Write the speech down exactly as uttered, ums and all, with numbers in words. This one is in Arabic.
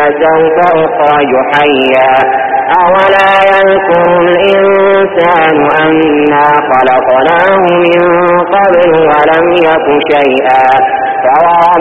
سوف أخرج حيا أولا يذكر الإنسان أنا خلقناه من قبل ولم يك شيئا